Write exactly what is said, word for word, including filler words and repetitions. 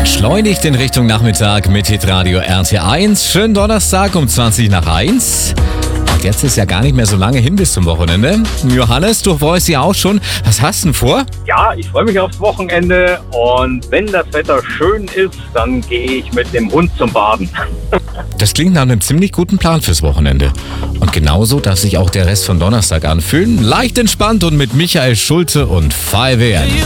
Beschleunigt in Richtung Nachmittag mit Hitradio R T eins. Schönen Donnerstag um zwanzig nach eins. Und jetzt ist ja gar nicht mehr so lange hin bis zum Wochenende. Johannes, du freust dich auch schon. Was hast du denn vor? Ja, ich freue mich aufs Wochenende und wenn das Wetter schön ist, dann gehe ich mit dem Hund zum Baden. Das klingt nach einem ziemlich guten Plan fürs Wochenende. Und genauso darf sich auch der Rest von Donnerstag anfühlen. Leicht entspannt und mit Michael Schulte und five A M.